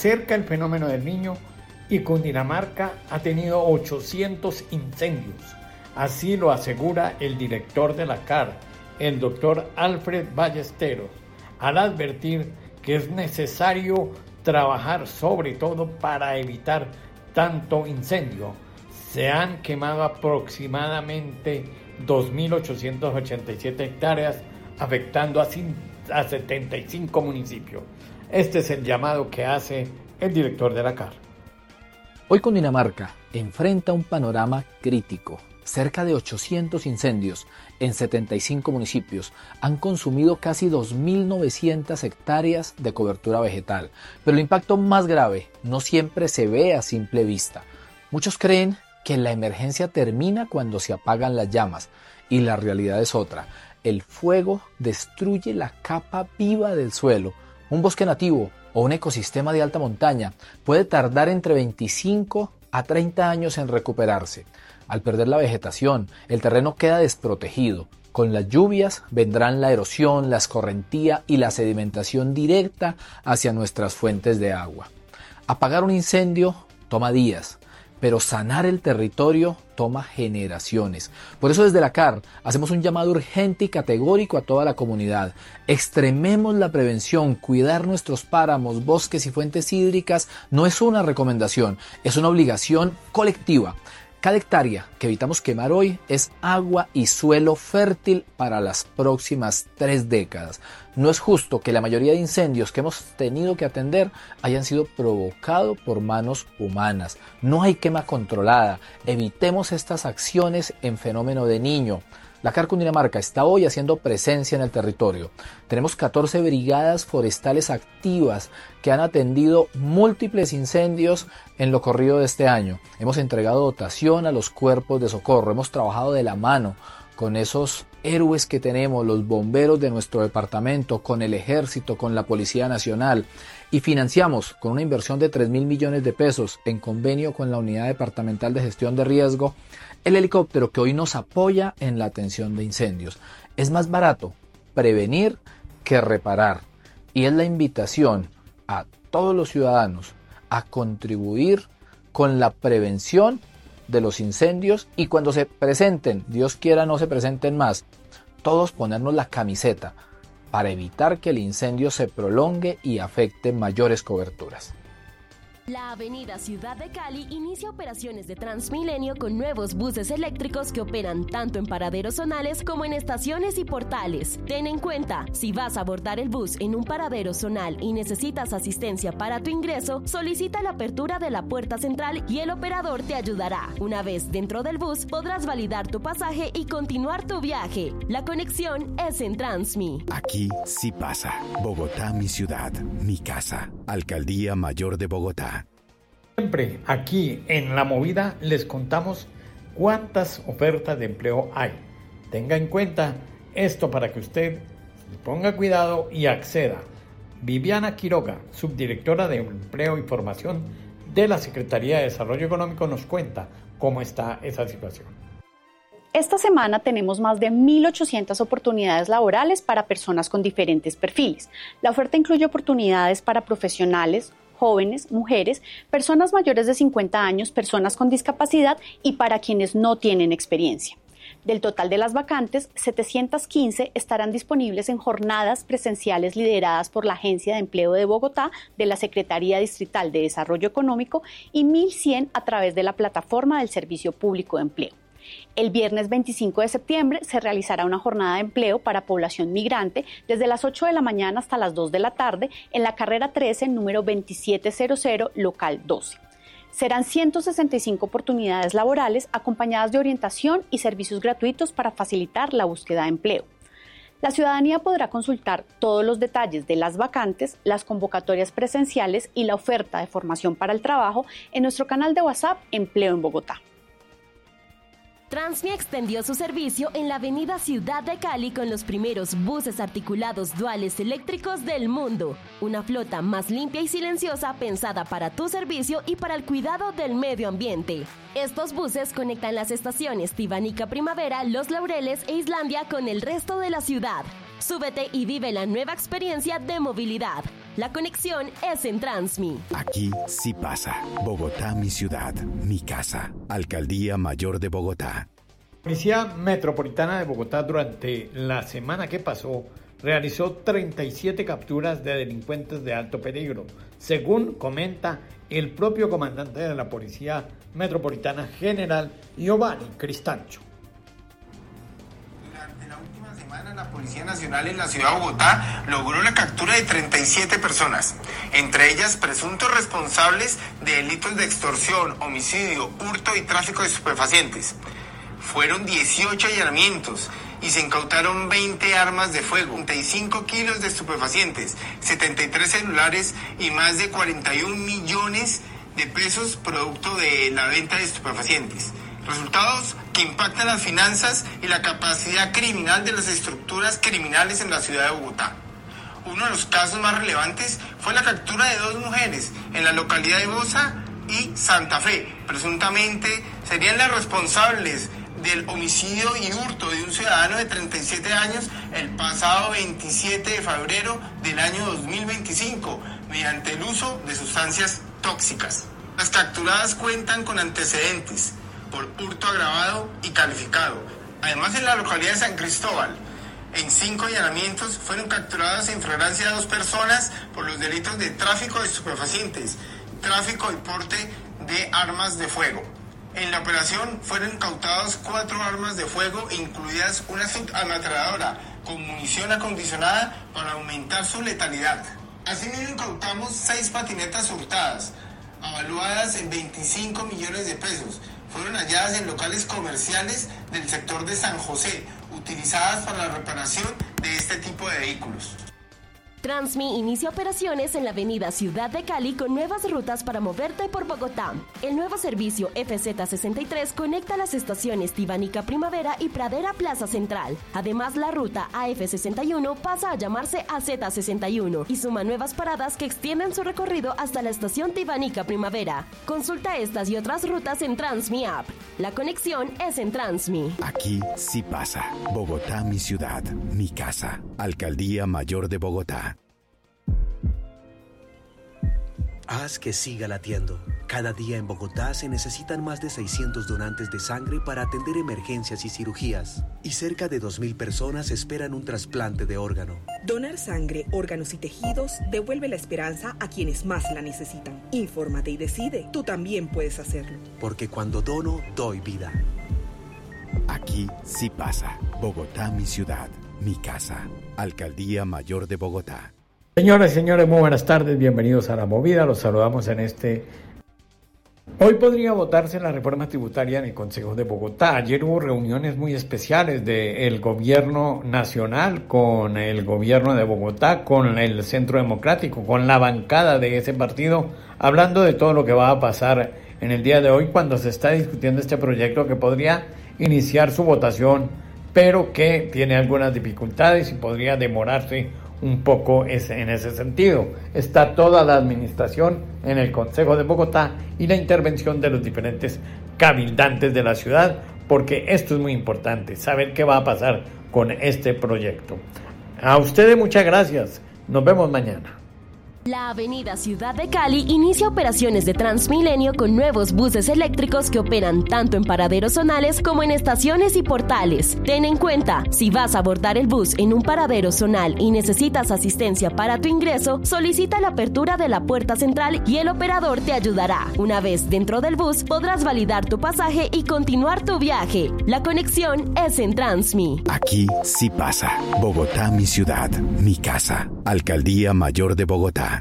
acerca el fenómeno del Niño y Cundinamarca ha tenido 800 incendios. Así lo asegura el director de la CAR, el doctor Alfred Ballesteros, al advertir que es necesario trabajar sobre todo para evitar tanto incendio. Se han quemado aproximadamente 2.887 hectáreas, afectando a 75 municipios. Este es el llamado que hace el director de la CAR. Hoy Cundinamarca enfrenta un panorama crítico. Cerca de 800 incendios en 75 municipios han consumido casi 2.900 hectáreas de cobertura vegetal. Pero el impacto más grave no siempre se ve a simple vista. Muchos creen que la emergencia termina cuando se apagan las llamas, y la realidad es otra. El fuego destruye la capa viva del suelo. Un bosque nativo o un ecosistema de alta montaña puede tardar entre 25 a 30 años en recuperarse. Al perder la vegetación, el terreno queda desprotegido. Con las lluvias vendrán la erosión, la escorrentía y la sedimentación directa hacia nuestras fuentes de agua. Apagar un incendio toma días, pero sanar el territorio toma generaciones. Por eso desde la CAR hacemos un llamado urgente y categórico a toda la comunidad. Extrememos la prevención. Cuidar nuestros páramos, bosques y fuentes hídricas no es una recomendación, es una obligación colectiva. Cada hectárea que evitamos quemar hoy es agua y suelo fértil para las próximas 3 décadas. No es justo que la mayoría de incendios que hemos tenido que atender hayan sido provocados por manos humanas. No hay quema controlada. Evitemos estas acciones en fenómeno de Niño. La CAR Cundinamarca está hoy haciendo presencia en el territorio. Tenemos 14 brigadas forestales activas que han atendido múltiples incendios en lo corrido de este año. Hemos entregado dotación a los cuerpos de socorro. Hemos trabajado de la mano con esos héroes que tenemos, los bomberos de nuestro departamento, con el ejército, con la Policía Nacional, y financiamos con una inversión de 3.000 millones de pesos en convenio con la Unidad Departamental de Gestión de Riesgo el helicóptero que hoy nos apoya en la atención de incendios. Es más barato prevenir que reparar, y es la invitación a todos los ciudadanos a contribuir con la prevención de los incendios, y cuando se presenten, Dios quiera no se presenten más, todos ponernos la camiseta para evitar que el incendio se prolongue y afecte mayores coberturas. La Avenida Ciudad de Cali inicia operaciones de Transmilenio con nuevos buses eléctricos que operan tanto en paraderos zonales como en estaciones y portales. Ten en cuenta, si vas a abordar el bus en un paradero zonal y necesitas asistencia para tu ingreso, solicita la apertura de la puerta central y el operador te ayudará. Una vez dentro del bus, podrás validar tu pasaje y continuar tu viaje. La conexión es en Transmi. Aquí sí pasa. Bogotá, mi ciudad, mi casa. Alcaldía Mayor de Bogotá. Siempre aquí en La Movida les contamos cuántas ofertas de empleo hay. Tenga en cuenta esto para que usted ponga cuidado y acceda. Viviana Quiroga, subdirectora de Empleo y Formación de la Secretaría de Desarrollo Económico, nos cuenta cómo está esa situación. Esta semana tenemos más de 1.800 oportunidades laborales para personas con diferentes perfiles. La oferta incluye oportunidades para profesionales, jóvenes, mujeres, personas mayores de 50 años, personas con discapacidad y para quienes no tienen experiencia. Del total de las vacantes, 715 estarán disponibles en jornadas presenciales lideradas por la Agencia de Empleo de Bogotá de la Secretaría Distrital de Desarrollo Económico y 1.100 a través de la plataforma del Servicio Público de Empleo. El viernes 25 de septiembre se realizará una jornada de empleo para población migrante desde las 8 de la mañana hasta las 2 de la tarde en la carrera 13, número 2700, local 12. Serán 165 oportunidades laborales acompañadas de orientación y servicios gratuitos para facilitar la búsqueda de empleo. La ciudadanía podrá consultar todos los detalles de las vacantes, las convocatorias presenciales y la oferta de formación para el trabajo en nuestro canal de WhatsApp Empleo en Bogotá. Transmi extendió su servicio en la avenida Ciudad de Cali con los primeros buses articulados duales eléctricos del mundo. Una flota más limpia y silenciosa pensada para tu servicio y para el cuidado del medio ambiente. Estos buses conectan las estaciones Tibanica Primavera, Los Laureles e Islandia con el resto de la ciudad. Súbete y vive la nueva experiencia de movilidad. La conexión es en Transmi. Aquí sí pasa. Bogotá, mi ciudad, mi casa. Alcaldía Mayor de Bogotá. La Policía Metropolitana de Bogotá durante la semana que pasó realizó 37 capturas de delincuentes de alto peligro, según comenta el propio comandante de la Policía Metropolitana, General Giovanni Cristancho. Durante la última semana, la Policía Nacional en la ciudad de Bogotá logró la captura de 37 personas, entre ellas presuntos responsables de delitos de extorsión, homicidio, hurto y tráfico de estupefacientes. Fueron 18 allanamientos y se incautaron 20 armas de fuego, 35 kilos de estupefacientes, 73 celulares y más de 41 millones de pesos producto de la venta de estupefacientes. Resultados que impactan las finanzas y la capacidad criminal de las estructuras criminales en la ciudad de Bogotá. Uno de los casos más relevantes fue la captura de 2 mujeres en la localidad de Bosa y Santa Fe. Presuntamente serían las responsables del homicidio y hurto de un ciudadano de 37 años el pasado 27 de febrero del año 2025 mediante el uso de sustancias tóxicas. Las capturadas cuentan con antecedentes por hurto agravado y calificado. Además, en la localidad de San Cristóbal, en 5 allanamientos fueron capturadas en flagrancia 2 personas por los delitos de tráfico de estupefacientes, tráfico y porte de armas de fuego. En la operación fueron incautados 4 armas de fuego, incluidas una subametralladora con munición acondicionada para aumentar su letalidad. Asimismo, incautamos 6 patinetas hurtadas, avaluadas en 25 millones de pesos. Fueron halladas en locales comerciales del sector de San José, utilizadas para la reparación de este tipo de vehículos. Transmi inicia operaciones en la avenida Ciudad de Cali con nuevas rutas para moverte por Bogotá. El nuevo servicio FZ63 conecta las estaciones Tibanica Primavera y Pradera Plaza Central. Además, la ruta AF61 pasa a llamarse AZ61 y suma nuevas paradas que extienden su recorrido hasta la estación Tibanica Primavera. Consulta estas y otras rutas en Transmi App. La conexión es en Transmi. Aquí sí pasa. Bogotá, mi ciudad, mi casa. Alcaldía Mayor de Bogotá. Haz que siga latiendo. Cada día en Bogotá se necesitan más de 600 donantes de sangre para atender emergencias y cirugías. Y cerca de 2.000 personas esperan un trasplante de órgano. Donar sangre, órganos y tejidos devuelve la esperanza a quienes más la necesitan. Infórmate y decide. Tú también puedes hacerlo. Porque cuando dono, doy vida. Aquí sí pasa. Bogotá, mi ciudad, mi casa. Alcaldía Mayor de Bogotá. Señoras y señores, muy buenas tardes, bienvenidos a La Movida, los saludamos en Hoy podría votarse la reforma tributaria en el Consejo de Bogotá. Ayer hubo reuniones muy especiales del gobierno nacional con el gobierno de Bogotá, con el Centro Democrático, con la bancada de ese partido, hablando de todo lo que va a pasar en el día de hoy cuando se está discutiendo este proyecto que podría iniciar su votación, pero que tiene algunas dificultades y podría demorarse un poco en ese sentido. Está toda la administración en el Consejo de Bogotá y la intervención de los diferentes cabildantes de la ciudad, porque esto es muy importante, saber qué va a pasar con este proyecto. A ustedes muchas gracias, nos vemos mañana. La avenida Ciudad de Cali inicia operaciones de Transmilenio con nuevos buses eléctricos que operan tanto en paraderos zonales como en estaciones y portales. Ten en cuenta, si vas a abordar el bus en un paradero zonal y necesitas asistencia para tu ingreso, solicita la apertura de la puerta central y el operador te ayudará. Una vez dentro del bus, podrás validar tu pasaje y continuar tu viaje. La conexión es en Transmi. Aquí sí pasa. Bogotá, mi ciudad, mi casa. Alcaldía Mayor de Bogotá.